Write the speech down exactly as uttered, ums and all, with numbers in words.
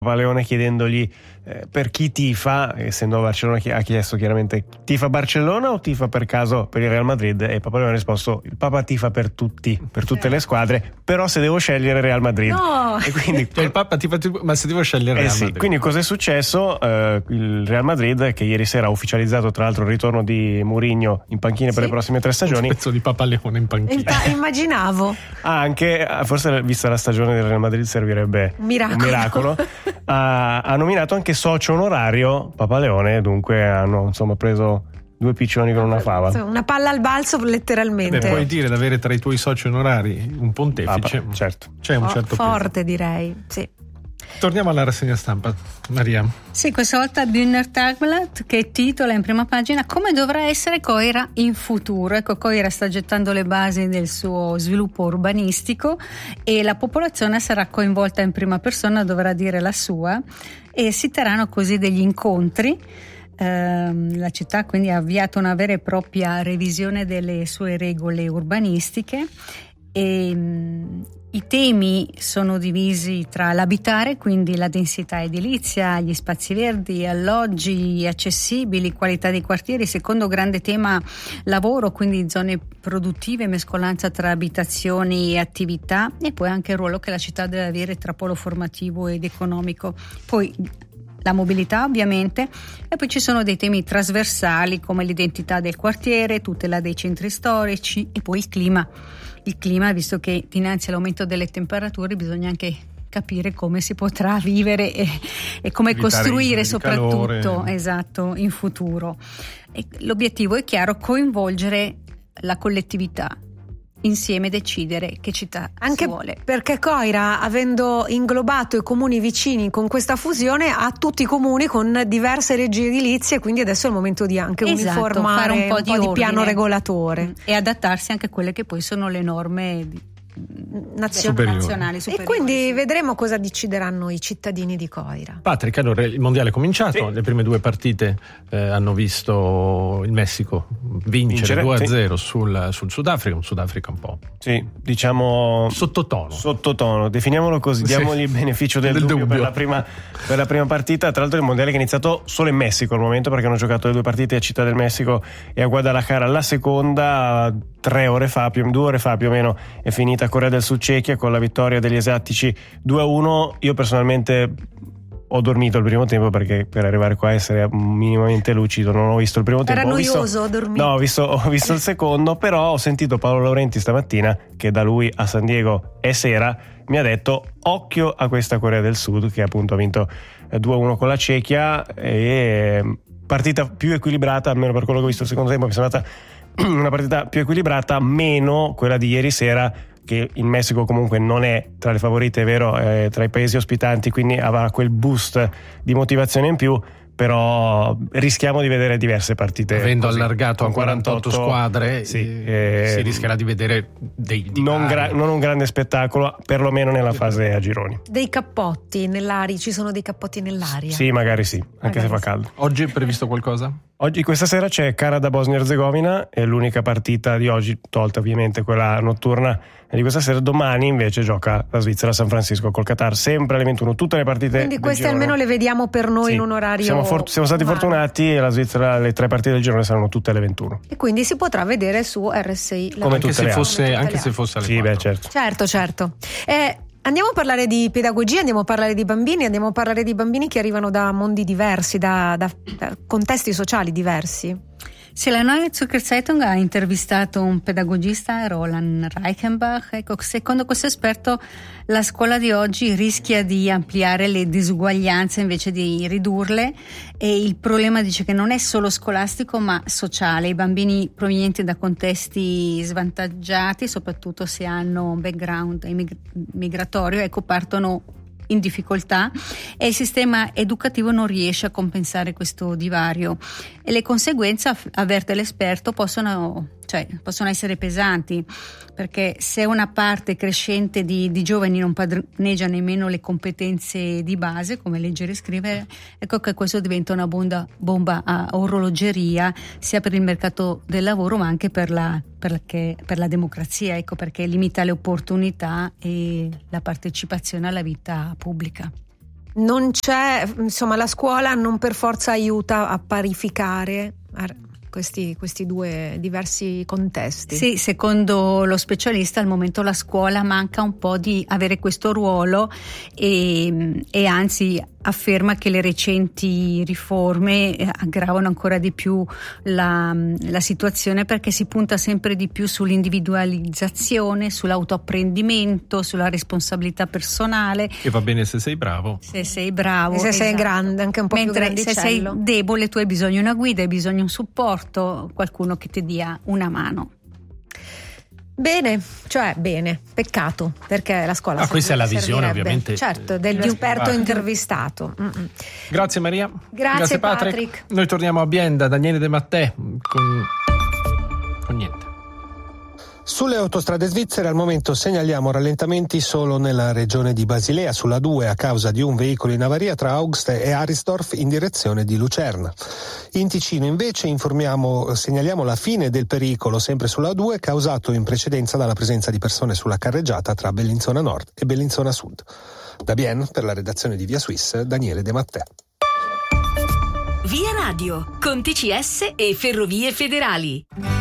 Papaleone chiedendogli eh, per chi tifa, essendo Barcellona ha chiesto chiaramente tifa Barcellona o tifa per caso per il Real Madrid, e Papaleone ha risposto il Papa tifa per tutti, per tutte le squadre, però se devo scegliere Real Madrid. No! E quindi, cioè il Papa tifa, ma se devo scegliere eh Real sì, Madrid. quindi cosa è successo? Eh, il Real Madrid, che ieri sera ha ufficializzato tra l'altro il ritorno di Mourinho in panchina sì. per le prossime tre stagioni, un pezzo di Papaleone in panchina. Impa- immaginavo ah, anche forse vista la stagione del Real Madrid servirebbe un miracolo, un miracolo. ha, ha nominato anche socio onorario Papaleone, dunque hanno insomma preso due piccioni con una fava, una palla al balzo letteralmente. Beh, puoi dire di avere tra i tuoi soci onorari un pontefice. Papa, certo, c'è un For- certo forte peso. Direi sì. Torniamo alla rassegna stampa, Maria. Sì, questa volta Bühner Tagblatt, che titola in prima pagina come dovrà essere Coira in futuro. Ecco, Coira sta gettando le basi del suo sviluppo urbanistico e la popolazione sarà coinvolta in prima persona, dovrà dire la sua, e si terranno così degli incontri. Uh, la città quindi ha avviato una vera e propria revisione delle sue regole urbanistiche e um, i temi sono divisi tra l'abitare, quindi la densità edilizia, gli spazi verdi, alloggi accessibili, qualità dei quartieri. Secondo grande tema lavoro, quindi zone produttive, mescolanza tra abitazioni e attività, e poi anche il ruolo che la città deve avere tra polo formativo ed economico. Poi la mobilità ovviamente, e poi ci sono dei temi trasversali come l'identità del quartiere, tutela dei centri storici e poi il clima. Il clima, visto che dinanzi all'aumento delle temperature bisogna anche capire come si potrà vivere e, e come evitare costruire soprattutto calore. Esatto, in futuro. E l'obiettivo è chiaro, coinvolgere la collettività, insieme decidere che città anche si vuole. Perché Coira, avendo inglobato i comuni vicini con questa fusione, ha tutti i comuni con diverse leggi edilizie, quindi adesso è il momento di anche esatto, uniformare fare un po', un di, po' di piano ordine. regolatore e adattarsi anche a quelle che poi sono le norme di Nazionali. nazionali E superiori. quindi vedremo cosa decideranno i cittadini di Coira. Patrick, allora il mondiale è cominciato, sì. le prime due partite eh, hanno visto il Messico vincere, vincere due a zero sì. sul, sul Sudafrica, un Sudafrica un po' sì, diciamo sottotono, sottotono definiamolo così, sì. diamogli il beneficio del, del dubbio, dubbio. Per, la prima, per la prima partita. Tra l'altro il mondiale che è iniziato solo in Messico al momento, perché hanno giocato le due partite a Città del Messico e a Guadalajara. La seconda tre ore fa, più, due ore fa più o meno, è finita Corea del Sud Cechia con la vittoria degli asiatici due a uno. Io personalmente ho dormito il primo tempo, perché per arrivare qua a essere minimamente lucido non ho visto il primo tempo. Era ho noioso visto, dormire. No, ho visto, ho visto il secondo, però ho sentito Paolo Laurenti stamattina, che da lui a San Diego è sera, mi ha detto occhio a questa Corea del Sud, che appunto ha vinto due a uno con la Cechia, e partita più equilibrata, almeno per quello che ho visto il secondo tempo mi è sembrata una partita più equilibrata, meno quella di ieri sera, che il Messico comunque non è tra le favorite, è vero, eh, tra i paesi ospitanti, quindi avrà quel boost di motivazione in più, però rischiamo di vedere diverse partite avendo così, allargato a quarantotto squadre, sì, eh, si rischierà di vedere dei di non, gra- non un grande spettacolo, perlomeno nella fase a gironi. Dei cappotti nell'aria, ci sono dei cappotti nell'aria? Sì, magari sì, anche magari se fa sì. caldo. Oggi è previsto qualcosa? Oggi, questa sera, c'è Canada Bosnia Erzegovina, è l'unica partita di oggi, tolta ovviamente quella notturna di questa sera. Domani invece gioca la Svizzera a San Francisco col Qatar, sempre alle ventuno, tutte le partite. Quindi queste girone. Almeno le vediamo per noi sì, in un orario. Siamo, for- siamo stati umano. fortunati, e la Svizzera, le tre partite del girone saranno tutte alle ventuno. E quindi si potrà vedere su R S I. Come anche se le fosse, come anche le se fosse alle Sì, quattro. beh, certo. Certo, certo. Eh, Andiamo a parlare di pedagogia, andiamo a parlare di bambini, andiamo a parlare di bambini che arrivano da mondi diversi, da, da, da contesti sociali diversi. Sì, la Neue Zürcher Zeitung ha intervistato un pedagogista, Roland Reichenbach. Ecco, secondo questo esperto la scuola di oggi rischia di ampliare le disuguaglianze invece di ridurle, e il problema, dice, che non è solo scolastico ma sociale. I bambini provenienti da contesti svantaggiati, soprattutto se hanno un background migratorio, ecco, partono in difficoltà, e il sistema educativo non riesce a compensare questo divario, e le conseguenze, avverte l'esperto, possono, cioè, possono essere pesanti, perché se una parte crescente di, di giovani non padroneggia nemmeno le competenze di base come leggere e scrivere, ecco che questo diventa una bomba, bomba a orologeria, sia per il mercato del lavoro ma anche per la, perché, per la democrazia, ecco, perché limita le opportunità e la partecipazione alla vita pubblica. non c'è, insomma, la scuola non per forza aiuta a parificare questi, questi due diversi contesti. Sì, secondo lo specialista al momento la scuola manca un po' di avere questo ruolo e, e anzi afferma che le recenti riforme aggravano ancora di più la, la situazione, perché si punta sempre di più sull'individualizzazione, sull'autoapprendimento, sulla responsabilità personale. E va bene se sei bravo. Se sei bravo. E se esatto. sei grande, anche un po' Mentre più grandicello. se sei debole tu hai bisogno di una guida, hai bisogno di un supporto, qualcuno che ti dia una mano. Bene, cioè bene, peccato, perché la scuola ah, questa è la visione servirebbe. ovviamente, certo, dell'esperto intervistato. Mm-mm. Grazie Maria. Grazie, Grazie Patrick. Patrick. Noi torniamo a Bienda, Daniele De Mattè con, con niente. Sulle autostrade svizzere al momento segnaliamo rallentamenti solo nella regione di Basilea sulla due a causa di un veicolo in avaria tra Augst e Arisdorf in direzione di Lucerna. In Ticino invece informiamo, segnaliamo la fine del pericolo sempre sulla due causato in precedenza dalla presenza di persone sulla carreggiata tra Bellinzona Nord e Bellinzona Sud. Da Bienne, per la redazione di Via Suisse, Daniele De Mattè. Via Radio con T C S e Ferrovie Federali.